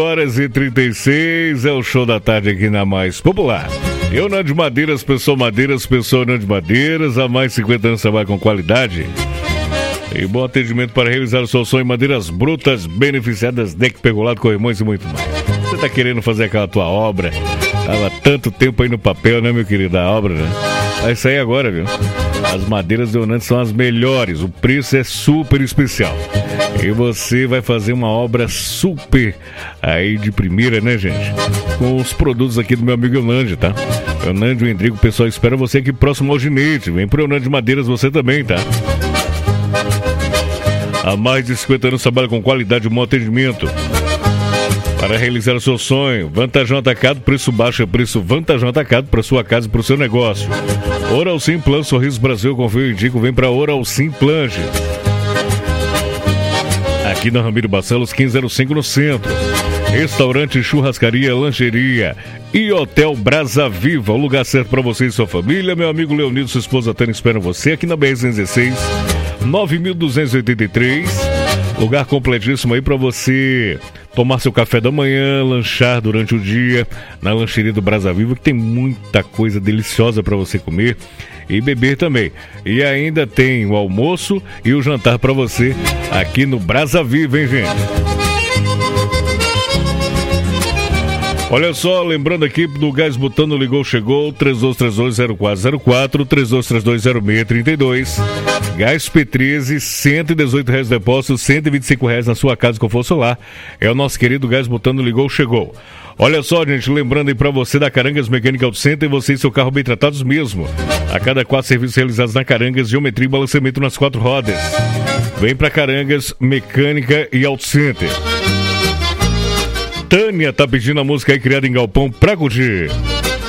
8h36 é o show da tarde aqui na Mais Popular. Eu, Nando Madeiras, pessoa Nando Madeiras, há mais de 50 anos trabalha com qualidade e bom atendimento para realizar o seu sonho em madeiras brutas, beneficiadas, deck pergolado, corrimões e muito mais. Você tá querendo fazer aquela tua obra? Tava tanto tempo aí no papel, né, meu querido? A obra, né? Vai sair agora, viu? As madeiras do Nando são as melhores, o preço é super especial. E você vai fazer uma obra super aí de primeira, né, gente? Com os produtos aqui do meu amigo Eunândio, tá? Eunândio e Endrigo, o pessoal espera você aqui próximo ao Ginete. Vem pro Eunândio Madeiras você também, tá? Há mais de 50 anos trabalha com qualidade e bom atendimento. Para realizar o seu sonho, Vantajão Atacado, preço baixo é preço Vantajão Atacado para sua casa e para o seu negócio. Oral Sim Plan, Sorriso Brasil, confio e indico, vem para Oral Sim Planche. Aqui na Ramiro Barcelos, 1505 no centro. Restaurante, churrascaria, lancheria e Hotel Brasa Viva, o lugar certo para você e sua família. Meu amigo Leonido, sua esposa Tânia esperam você aqui na BR-116, 9.283. Lugar completíssimo aí para você tomar seu café da manhã, lanchar durante o dia na lancheria do Brasa Viva, que tem muita coisa deliciosa para você comer e beber também. E ainda tem o almoço e o jantar para você aqui no Brasa Viva, hein, gente? Olha só, lembrando aqui do Gás Butano, ligou, chegou, 3232-0404, 3232-0632. Gás P13, R$118 depósito, R$125 na sua casa com força solar. É o nosso querido Gás Butano, ligou, chegou. Olha só, gente, lembrando aí pra você da Carangas Mecânica Auto Center, você e seu carro bem tratados mesmo. A cada 4 serviços realizados na Carangas, geometria e balanceamento nas 4 rodas. Vem pra Carangas Mecânica e Auto Center. Tânia tá pedindo a música aí criada em Galpão pra curtir.